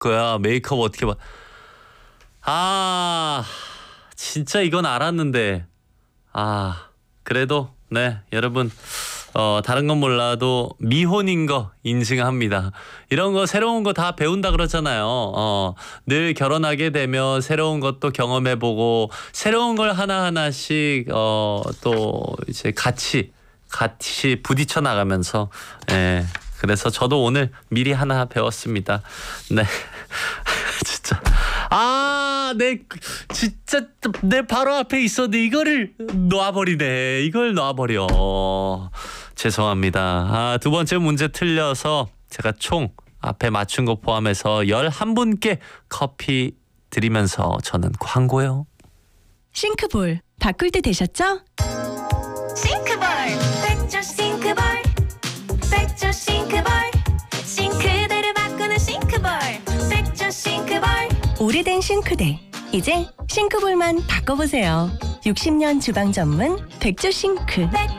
거야. 메이크업 어떻게 봐. 아, 진짜 이건 알았는데. 그래도 네, 여러분 다른 건 몰라도 미혼인 거 인증합니다. 이런 거 새로운 거 다 배운다 그러잖아요. 늘 결혼하게 되면 새로운 것도 경험해보고 새로운 걸 하나하나씩 또 이제 같이 부딪혀 나가면서 그래서 저도 오늘 미리 하나 배웠습니다. 네. 진짜 진짜 내 바로 앞에 있었는데 이거를 놓아버리네. 이걸 놓아버려. 죄송합니다. 두 번째 문제 틀려서 제가 총 앞에 맞춘 거 포함해서 11분께 커피 드리면서 저는 광고요. 싱크볼 바꿀 때 되셨죠? 싱크볼 백조 싱크볼 백조 싱크볼 싱크대를 바꾸는 싱크볼 백조 싱크볼 오래된 싱크대 이제 싱크볼만 바꿔보세요. 60년 주방 전문 백조 싱크. 백조